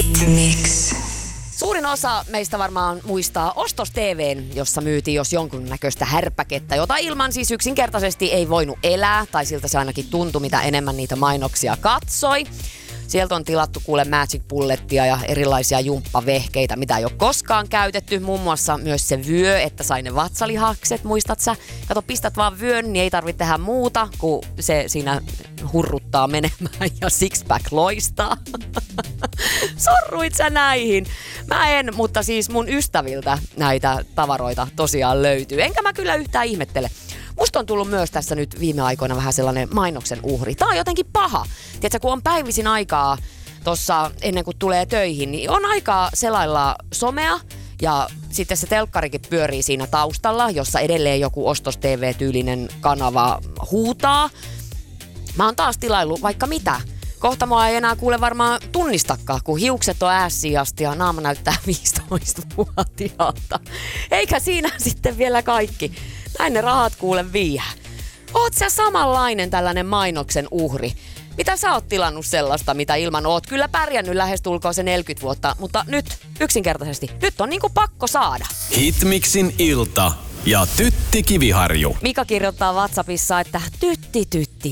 Hit-mix. Suurin osa meistä varmaan muistaa Ostos-TV:n, jossa myytiin jos jonkunnäköistä härpäkettä, jota ilman siis yksinkertaisesti ei voinut elää, tai siltä se ainakin tuntui, mitä enemmän niitä mainoksia katsoi. Sieltä on tilattu kuule Magic Bullettia ja erilaisia jumppavehkeitä, mitä ei ole koskaan käytetty. Muun muassa myös se vyö, että sai ne vatsalihakset, muistat sä? Kato, pistät vaan vyön, niin ei tarvitse tehdä muuta, kun se siinä hurruttaa menemään ja six-pack loistaa. Sorruit sä näihin? Mä en, mutta siis mun ystäviltä näitä tavaroita tosiaan löytyy. Enkä mä kyllä yhtään ihmettele. Musta on tullut myös tässä nyt viime aikoina vähän sellainen mainoksen uhri. Tää on jotenkin paha. Tiedätkö, kun on päivisin aikaa tossa ennen kuin tulee töihin, niin on aikaa selailla somea ja sitten se telkkarikin pyörii siinä taustalla, jossa edelleen joku Ostos-TV-tyylinen kanava huutaa. Mä oon taas tilaillut vaikka mitä. Kohta mua ei enää kuule varmaan tunnistakaan, kun hiukset on äässiin asti ja naama näyttää 15-vuotiaalta. Eikä siinä sitten vielä kaikki. Näin ne rahat kuule viiää. Oot sä samanlainen tällainen mainoksen uhri? Mitä sä oot tilannut sellaista, mitä ilman oot kyllä pärjännyt lähestulkoon se 40 vuotta, mutta nyt yksinkertaisesti, nyt on niinku pakko saada. Hitmixin ilta ja Tytti Kiviharju. Mika kirjoittaa WhatsAppissa, että tytti.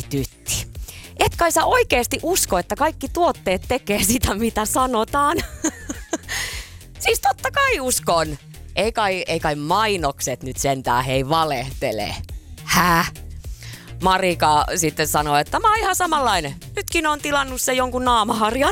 Et kai sä oikeesti usko, että kaikki tuotteet tekee sitä, mitä sanotaan? Siis totta kai uskon. Ei kai mainokset nyt sentään hei valehtele. Häh? Marika sitten sanoi, että mä oon ihan samanlainen. Nytkin on tilannut se jonkun naamaharjan,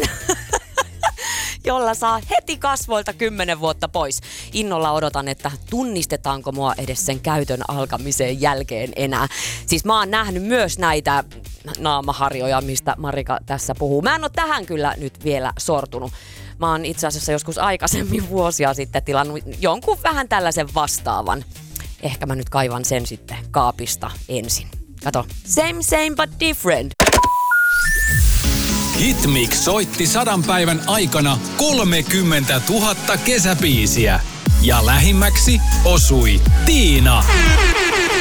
jolla saa heti kasvoilta 10 vuotta pois. Innolla odotan, että tunnistetaanko mua edes sen käytön alkamisen jälkeen enää. Siis mä oon nähnyt myös näitä naamaharjoja, mistä Marika tässä puhuu. Mä en oo tähän kyllä nyt vielä sortunut. Mä oon itse asiassa joskus aikaisemmin vuosia sitten tilannut jonkun vähän tällaisen vastaavan. Ehkä mä nyt kaivan sen sitten kaapista ensin. Kato, same but different. Hitmix soitti 100 päivän aikana 30 000 kesäbiisiä. Ja lähimmäksi osui Tiina.